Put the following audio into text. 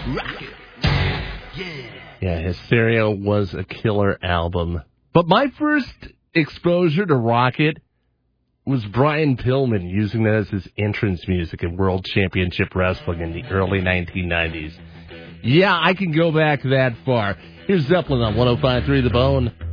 Rock it. Yeah, Hysteria was a killer album. But my first exposure to Rocket was Brian Pillman using that as his entrance music in World Championship Wrestling in the early 1990s. Yeah, I can go back that far. Here's Zeppelin on 105.3 The Bone.